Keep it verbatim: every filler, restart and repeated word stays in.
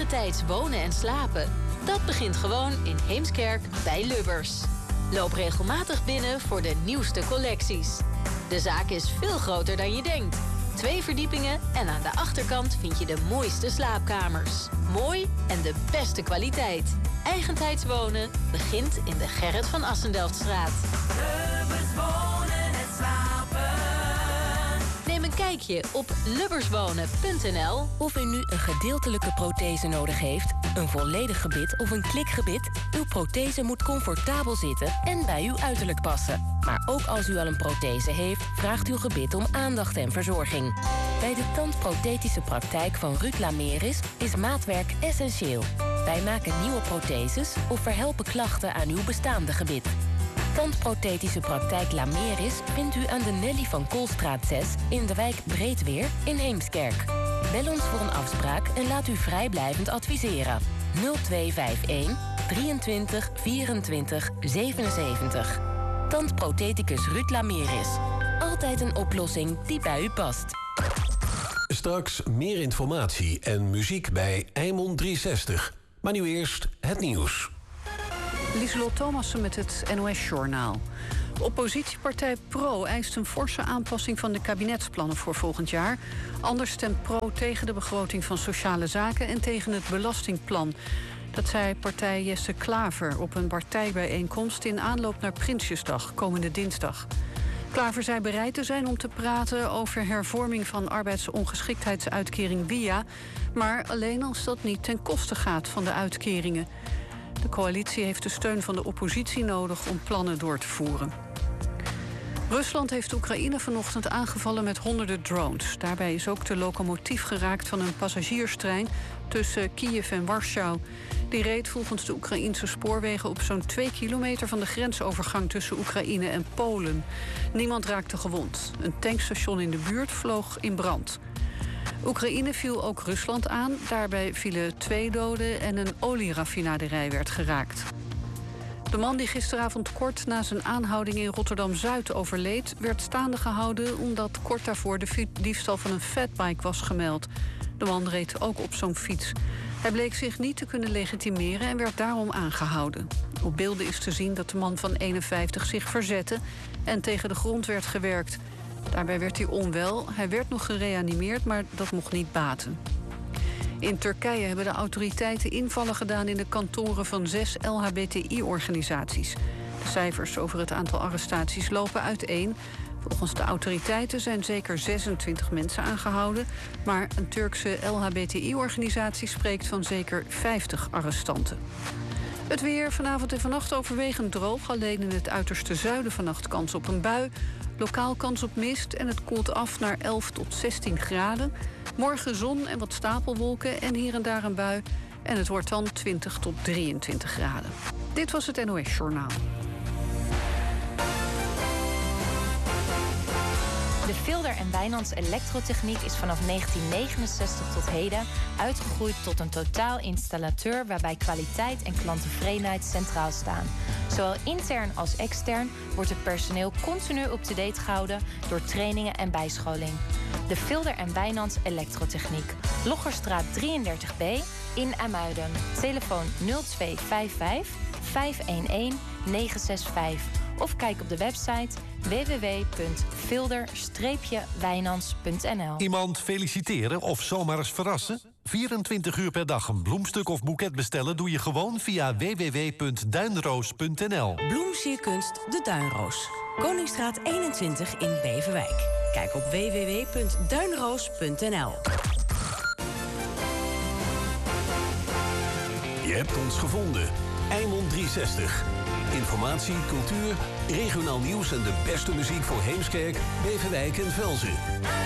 Eigentijds wonen en slapen. Dat begint gewoon in Heemskerk bij Lubbers. Loop regelmatig binnen voor de nieuwste collecties. De zaak is veel groter dan je denkt. Twee verdiepingen en aan de achterkant vind je de mooiste slaapkamers. Mooi en de beste kwaliteit. Eigentijds wonen begint in de Gerrit van Assendelftstraat. Lubbers wonen en slapen. Neem een kijkje op lubberswonen punt n l. Of u nu een gedeeltelijke prothese nodig heeft, een volledig gebit of een klikgebit, uw prothese moet comfortabel zitten en bij uw uiterlijk passen. Maar ook als u al een prothese heeft, vraagt uw gebit om aandacht en verzorging. Bij de tandprothetische praktijk van Ruud Lameris is maatwerk essentieel. Wij maken nieuwe protheses of verhelpen klachten aan uw bestaande gebit. Tandprothetische praktijk Lameris vindt u aan de Nelly van Koolstraat zes in de wijk Breedweer in Heemskerk. Bel ons voor een afspraak en laat u vrijblijvend adviseren. nul twee vijf een drieëntwintig vierentwintig zevenenzeventig. Tandprotheticus Ruud Lameris. Altijd een oplossing die bij u past. Straks meer informatie en muziek bij Eimond driehonderdzestig. Maar nu eerst het nieuws. Lieselot Thomassen met het N O S-journaal. Oppositiepartij Pro eist een forse aanpassing van de kabinetsplannen voor volgend jaar. Anders stemt Pro tegen de begroting van Sociale Zaken en tegen het belastingplan. Dat zei partij Jesse Klaver op een partijbijeenkomst in aanloop naar Prinsjesdag, komende dinsdag. Klaver zei bereid te zijn om te praten over hervorming van arbeidsongeschiktheidsuitkering W I A, maar alleen als dat niet ten koste gaat van de uitkeringen. De coalitie heeft de steun van de oppositie nodig om plannen door te voeren. Rusland heeft Oekraïne vanochtend aangevallen met honderden drones. Daarbij is ook de locomotief geraakt van een passagierstrein tussen Kiev en Warschau. Die reed volgens de Oekraïense spoorwegen op zo'n twee kilometer van de grensovergang tussen Oekraïne en Polen. Niemand raakte gewond. Een tankstation in de buurt vloog in brand. Oekraïne viel ook Rusland aan. Daarbij vielen twee doden en een olieraffinaderij werd geraakt. De man die gisteravond kort na zijn aanhouding in Rotterdam-Zuid overleed, werd staande gehouden omdat kort daarvoor de diefstal van een fatbike was gemeld. De man reed ook op zo'n fiets. Hij bleek zich niet te kunnen legitimeren en werd daarom aangehouden. Op beelden is te zien dat de man van eenenvijftig zich verzette en tegen de grond werd gewerkt. Daarbij werd hij onwel. Hij werd nog gereanimeerd, maar dat mocht niet baten. In Turkije hebben de autoriteiten invallen gedaan in de kantoren van zes L H B T I-organisaties. De cijfers over het aantal arrestaties lopen uiteen. Volgens de autoriteiten zijn zeker zesentwintig mensen aangehouden, maar een Turkse L H B T I-organisatie spreekt van zeker vijftig arrestanten. Het weer vanavond en vannacht overwegend droog. Alleen in het uiterste zuiden vannacht kans op een bui. Lokaal kans op mist en het koelt af naar elf tot zestien graden. Morgen zon en wat stapelwolken en hier en daar een bui. En het wordt dan twintig tot drieëntwintig graden. Dit was het N O S-journaal. De Vilder en Wijnands elektrotechniek is vanaf negentien negenenzestig tot heden uitgegroeid tot een totaalinstallateur waarbij kwaliteit en klanttevredenheid centraal staan. Zowel intern als extern wordt het personeel continu up-to-date gehouden door trainingen en bijscholing. De Vilder en Wijnands elektrotechniek. Loggerstraat drieëndertig B in IJmuiden. Telefoon nul twee vijf vijf vijf een een negen zes vijf. Of kijk op de website w w w punt vilder wijnands punt n l. Iemand feliciteren of zomaar eens verrassen? vierentwintig uur per dag een bloemstuk of boeket bestellen doe je gewoon via w w w punt duinroos punt n l. Bloemsierkunst De Duinroos. Koningsstraat eenentwintig in Beverwijk. Kijk op w w w punt duinroos punt n l. Je hebt ons gevonden. Eimond driehonderdzestig. Informatie, cultuur, regionaal nieuws en de beste muziek voor Heemskerk, Beverwijk en Velzen.